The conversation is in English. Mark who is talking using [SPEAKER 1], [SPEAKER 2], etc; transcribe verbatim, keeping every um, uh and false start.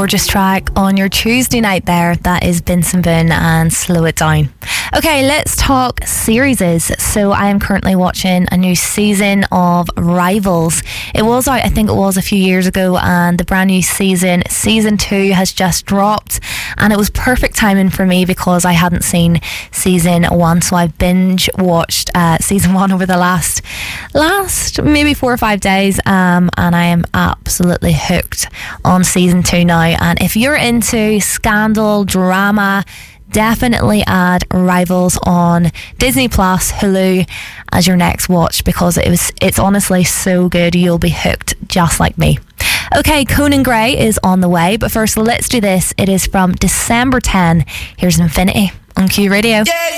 [SPEAKER 1] gorgeous track on your Tuesday night there. That is Benson Boone and Slow It Down. Okay, let's talk series. So I am currently watching a new season of Rivals. It was out, I think it was a few years ago, and the brand new season, season two, has just dropped, and it was perfect timing for me because I hadn't seen season one, so I binge watched uh, season one over the last last maybe four or five days, um, and I am absolutely hooked on season two now. And if you're into scandal, drama, definitely add Rivals on Disney Plus, Hulu as your next watch, because it was it's honestly so good. You'll be hooked just like me. Okay, Conan Gray is on the way, but first let's do this. It is from December tenth. Here's Infinity on Q Radio. Yeah.